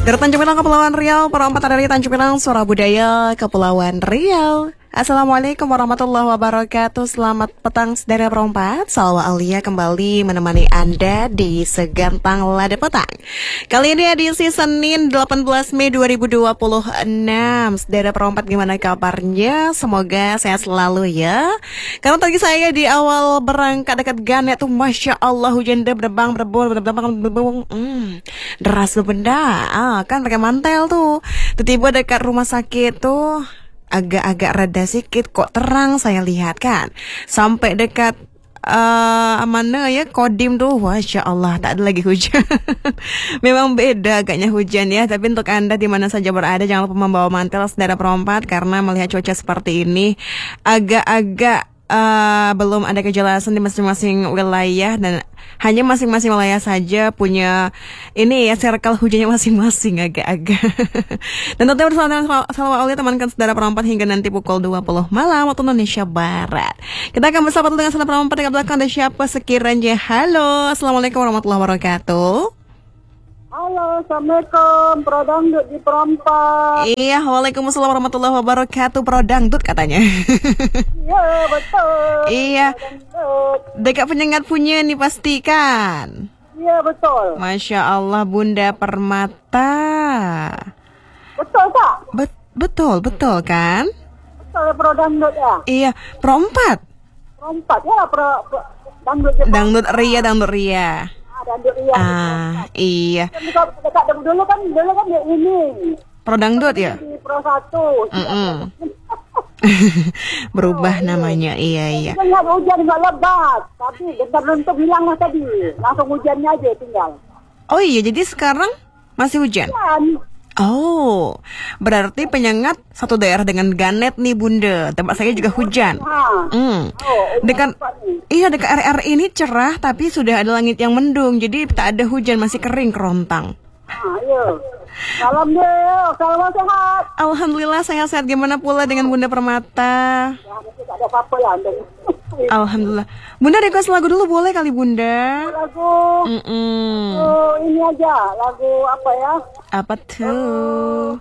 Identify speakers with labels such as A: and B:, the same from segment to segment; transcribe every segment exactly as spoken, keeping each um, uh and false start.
A: Dari Tanjung Pinang Kepulauan Riau, perempat dari Tanjung Pinang, Suara Budaya Kepulauan Riau. Assalamualaikum warahmatullahi wabarakatuh. Selamat petang saudara perempat. Salwa Aulia kembali menemani Anda di Segantang Lada Petang. Kali ini edisi Senin delapan belas Mei dua ribu dua puluh enam. Saudara perempat, gimana kabarnya? Semoga sehat selalu ya. Karena tadi saya di awal berangkat dekat Ganet tuh, Masya Allah, hujan berbang berbun berbang berbung, hmm, deras tuh benda. Ah, kan pakai mantel tuh. Tiba-tiba dekat rumah sakit tuh agak-agak reda sedikit, kok terang saya lihat kan. Sampai dekat uh, mana ya, Kodim tuh, Masya Allah, tak ada lagi hujan. Memang beda agaknya hujan ya. Tapi untuk Anda di mana saja berada, jangan lupa membawa mantel saudara perempat. Karena melihat cuaca seperti ini agak-agak Uh, belum ada kejelasan di masing-masing wilayah, dan hanya masing-masing wilayah saja punya ini ya, circle hujannya masing-masing agak-agak. Dan tentunya bersama Salwa Aulia temankan saudara perempat hingga nanti pukul dua puluh malam waktu Indonesia Barat. Kita akan bersama dengan saudara perempat di belakang. Ada siapa sekiranya? Halo, assalamualaikum warahmatullahi wabarakatuh.
B: Halo, assalamualaikum, Pro Dangdut di perempat.
A: Iya, waalaikumsalam warahmatullahi wabarakatuh. Pro Dangdut katanya.
B: Iya, betul.
A: Iya, dekat penyengat punya nih pastikan.
B: Iya, betul.
A: Masya Allah, Bunda Permata.
B: Betul tak?
A: Bet betul, betul kan?
B: Betul ya, Pro Dangdut ya?
A: Iya, Pro empat.
B: Pro empat ya, Pro, pro Dangdut.
A: Dangdut Ria, Dangdut Ria.
B: Dangdut Ria.
A: Ah, iya.
B: Dekat, dekat dulu kan, dulu kan dia ini.
A: Pro Dangdut ya?
B: Di Pro satu.
A: Mm -mm. Berubah oh, namanya, iya iya.
B: Lihat hujan nggak lebat, tapi bentar lentuk hilanglah tadi. Langsung hujannya aja tinggal.
A: Oh iya, jadi sekarang masih hujan?
B: Hujan.
A: Oh, berarti penyengat satu daerah dengan Ganet nih Bunda. Tempat saya juga hujan. Hmm. Dekat, iya dekat R R ini cerah, tapi sudah ada langit yang mendung. Jadi tak ada hujan, masih kering kerontang.
B: Ah, iya. Salam deh, salam sehat.
A: Alhamdulillah saya sehat. Gimana pula dengan Bunda Permata?
B: Ya, tidak ada apa-apa ya.
A: Alhamdulillah. Bunda request lagu dulu boleh kali Bunda?
B: Lagu,
A: mm -mm.
B: lagu ini aja, lagu apa ya?
A: Apa tuh?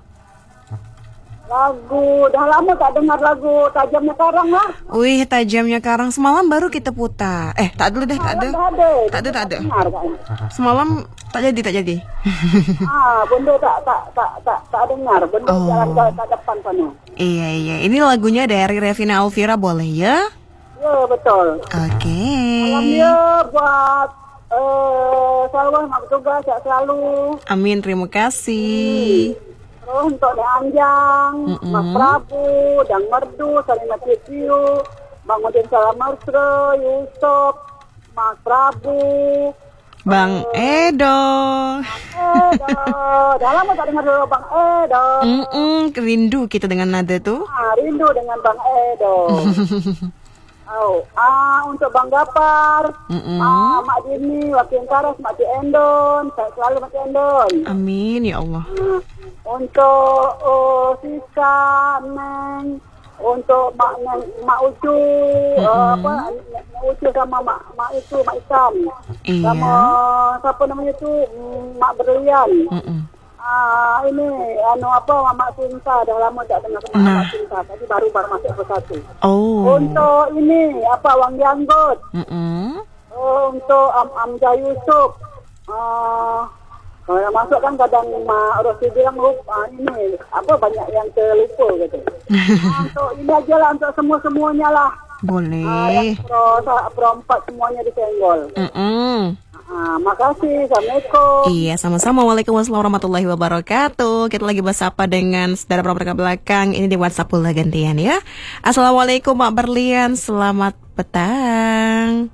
B: Lagu, dah lama tak dengar lagu Tajamnya Karang lah.
A: Wih, Tajamnya Karang semalam baru kita putar. Eh, tak dulu deh, tak ada. Tak ada, tak ada. Semalam tak jadi, tak jadi.
B: Ah, Bunda tak tak tak tak tak dengar. Bunda oh. Jalan ke depan sana.
A: Iya iya, ini lagunya dari Revina Alvira, boleh ya?
B: Ya betul.
A: Oke. Okay.
B: Salam ya buat uh, Salwa, mak bertugas sehat selalu.
A: Amin, terima kasih.
B: Hmm. Terus untuk Nek Anjang, mm -mm. Mas Prabu, Dang Merdu, Salima Tisiu, Bang Udin Salamarsre, Yusuf, Mas Prabu,
A: Bang uh, Edo.
B: Bang Edo. Dah lama tak dengar dulu Bang Edo.
A: Mm -mm, rindu kita dengan nada tuh.
B: Ah, rindu dengan Bang Edo. Oh, ah untuk Bang Gapar, mm -mm. ah Mak Dini, Wakil Karas, Mak Cik Endon, saya selalu Mak Cik Endon.
A: Amin ya Allah.
B: Ah, untuk oh, Sisa, Neng, untuk Mak Neng, Mak Ucu, mm -mm. uh, apa Mak Ucu sama Mak Mak itu Mak Isam, iya. Sama siapa namanya tu Mak Berlian. Mm -mm. Ah ini anu apa Mak Cinta, dah lama tak dengar nah. Mak Cinta, tadi baru baru masuk ke satu.
A: Oh.
B: Untuk ini apa Wang Janggot. Mm -hmm. Oh, untuk Am Amja Yusuf. Ah kalau masuk kan kadang Mak Rosi bilang lupa ini apa banyak yang terlupa gitu. Ah, untuk ini aja lah untuk semua-semuanya lah.
A: Boleh.
B: Ah, yang pro, pro empat semuanya disenggol. Mm -hmm. Ah, makasih, Assalamualaikum.
A: Iya, sama-sama. Waalaikumsalam warahmatullahi wabarakatuh. Kita lagi bersapa dengan saudara perempuan belakang. Ini di WhatsApp pula gantian ya. Assalamualaikum Mak Berlian, selamat petang.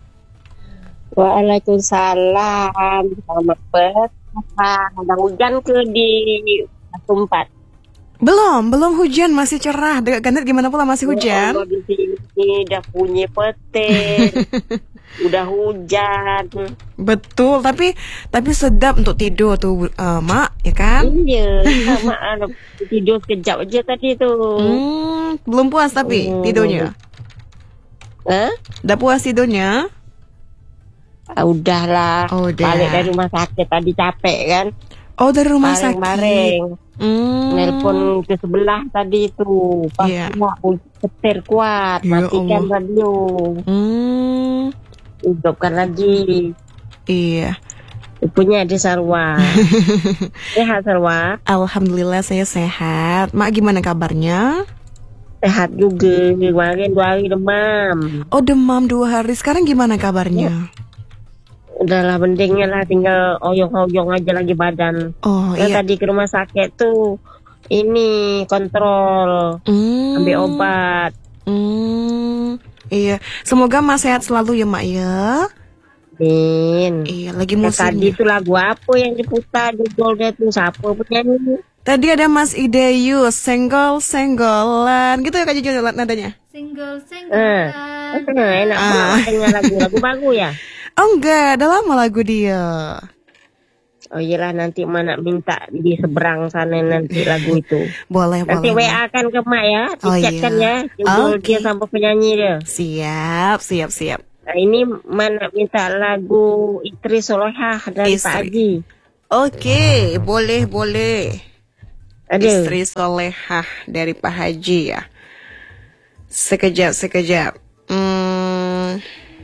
C: Waalaikumsalam, selamat petang. Ada hujan ke di tempat?
A: Belum, belum hujan, masih cerah. Dekat Ganet gimana pula masih hujan?
C: Oh, di sini udah punya petir. Udah hujan.
A: Betul, tapi tapi sedap untuk tidur tuh uh, Mak, ya kan?
C: Iya, Mak tidur sekejap aja tadi tuh.
A: Hmm, belum puas tapi hmm. tidurnya?
C: Eh?
A: Udah puas tidurnya?
C: Ah, udahlah,
A: oh, udah.
C: Balik dari rumah sakit tadi capek kan.
A: Oh, dari rumah sakit.
C: Bareng-bareng.
A: Hmm.
C: Nelpon ke sebelah tadi itu. Pas
A: Iya.
C: yeah. Petir kuat.
A: Ya
C: Matikan
A: Allah.
C: radio.
A: Hmm.
C: Hidupkan lagi.
A: Iya.
C: Punya di Sarwa. Sehat Sarwa?
A: Alhamdulillah saya sehat. Mak gimana kabarnya?
C: Sehat juga. Kemarin dua hari demam.
A: Oh, demam dua hari. Sekarang gimana kabarnya?
C: Udahlah mendingnya lah, tinggal oyong-oyong aja lagi badan.
A: Oh
C: Nah,
A: iya.
C: tadi ke rumah sakit tuh ini kontrol,
A: Hmm.
C: ambil obat.
A: Hmm. Iya. Semoga Mas sehat selalu ya Mak ya.
C: Min.
A: Iya, lagi
C: Nah, tadi
A: musimnya.
C: tuh lagu apa yang diputar di judulnya tuh, siapa penyanyi?
A: Tadi ada Mas Ideyus, senggol-senggolan. Gitu ya Kak Jojo nadanya?
D: Single
C: Eh,
D: singlean.
C: eh, enak
A: Ah.
C: banget dengar lagu-lagu bagus ya.
A: Oh enggak, udah lama lagu dia.
C: Oh iyalah, nanti mana minta di seberang sana nanti lagu itu.
A: Boleh,
C: Nanti
A: boleh.
C: W A kan ke Mak ya,
A: Oh,
C: dicekkan
A: iya.
C: ya, judul
A: Oke.
C: dia sama penyanyi dia.
A: Siap, siap, siap.
C: Nah, ini mana minta lagu Istri Solehah dari Pak
A: Istri.
C: Haji.
A: Oke, boleh, boleh.
C: Aduh.
A: Istri solehah dari Pak Haji ya. Sekejap, sekejap. Hmm,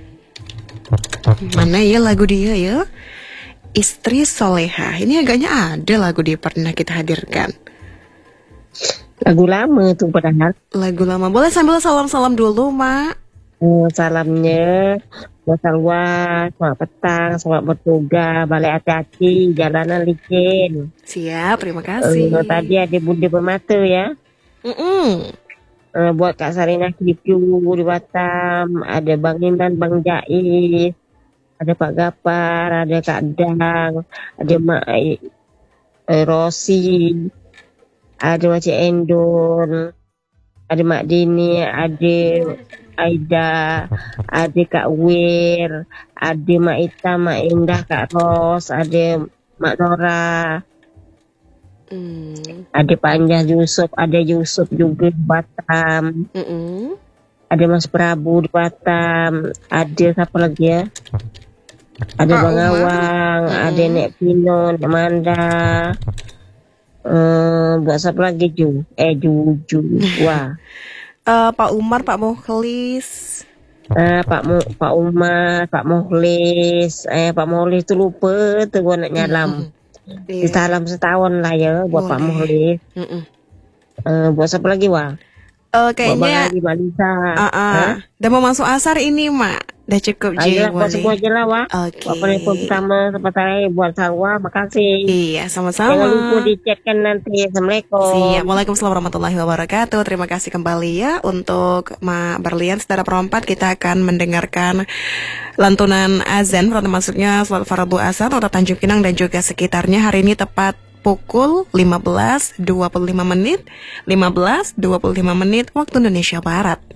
A: mana ya lagu dia ya? Istri solehah. Ini agaknya ada lagu dia pernah kita hadirkan.
C: Lagu lama tuh padahal.
A: Lagu lama. Boleh sambil salam-salam dulu, Mak.
C: Eh, salamnya buat Salwa, selamat petang, selamat bertugas, balik hati-hati, jalanan licin.
A: Siap, terima
C: Eh,
A: kasih.
C: tadi ada Bunda Bermata ya.
A: Mm-mm.
C: Eh, buat Kak Sarina Kipiu di Batam, ada Bang Indan, Bang Jais, ada Pak Gapar, ada Kak Dang, ada Mak eh, Rosi, ada Mak Cik Endon, ada Mak Dini, ada Aida, ada Kak Wir, ada Mak Ita, Mak Indah, Kak Ros, ada Mak Nora,
A: Mm.
C: ada Pak Anjah Yusuf, ada Yusuf juga di Batam,
A: Mm-mm.
C: ada Mas Prabu di Batam, ada siapa lagi ya? Ada
A: Kak
C: Bang
A: Umar.
C: Awang,
A: Mm-mm.
C: ada Nek Pino, Nek Manda, eh buat siapa lagi Ju? Eh Juju, wah.
A: Eh, Pak Umar, Pak Mukhlis.
C: Ah, Pak Mu, Pak Umar, Pak Mukhlis, eh Pak Mukhlis tuh lupa tuh gua nak nyalam.
A: Iya.
C: Salam setahun lah ya buat Pak
A: Boleh.
C: Mukhlis.
A: Mm-mm.
C: Eh buat siapa lagi wah?
A: Eh,
C: Buat Bang
A: kayaknya
C: Ali, Mbak Lisa.
A: ah, ah. Udah mau masuk asar ini, Mak. Udah cukup, J.
C: Ayo buat semua
A: Boleh.
C: aja lah wah.
A: Oke.
C: Buat penelpon pertama tempat saya buat Salwa, makasih.
A: Iya, sama-sama.
C: Jangan lupa dicekkan nanti. Assalamualaikum.
A: Siap. Waalaikumsalam warahmatullahi wabarakatuh. Terima kasih kembali ya untuk Mak Berlian. Saudara perempat, kita akan mendengarkan lantunan azan, maksudnya salat fardu asar atau Tanjung Pinang dan juga sekitarnya. Hari ini tepat pukul lima belas dua puluh lima menit, lima belas dua puluh lima menit waktu Indonesia Barat.